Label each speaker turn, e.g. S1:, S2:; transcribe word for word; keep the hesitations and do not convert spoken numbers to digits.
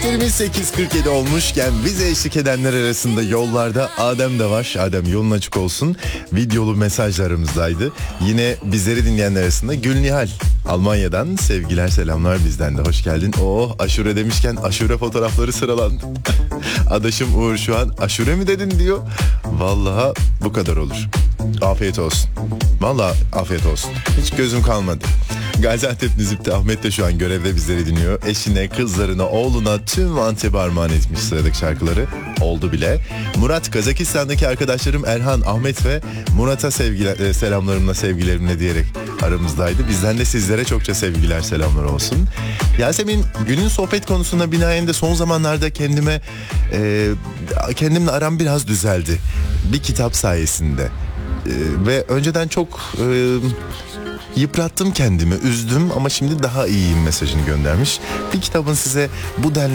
S1: Saatlerimiz sekiz kırk yedi olmuşken bize eşlik edenler arasında yollarda Adem de var. Adem, yolun açık olsun. Videolu mesajlarımızdaydı. Yine bizleri dinleyenler arasında Gülnihal Almanya'dan sevgiler selamlar bizden de, hoş geldin. Oh, aşure demişken aşure fotoğrafları sıralandı. Adaşım Uğur şu an aşure mi dedin diyor. Vallahi bu kadar olur. Afiyet olsun. Vallahi afiyet olsun. Hiç gözüm kalmadı. Gaziantep Nizip'te Ahmet de şu an görevde bizleri dinliyor. Eşine, kızlarına, oğluna tüm Antep'e armağan etmiş sıradaki şarkıları. Oldu bile. Murat, Kazakistan'daki arkadaşlarım Erhan, Ahmet ve Murat'a sevgiler, selamlarımla, sevgilerimle diyerek aramızdaydı. Bizden de sizlere çokça sevgiler, selamlar olsun. Yasemin, günün sohbet konusunda binaen de son zamanlarda kendime e, kendimle aram biraz düzeldi. Bir kitap sayesinde. E, ve önceden çok e, yıprattım kendimi, üzdüm ama şimdi daha iyiyim mesajını göndermiş. Bir kitabın size bu denli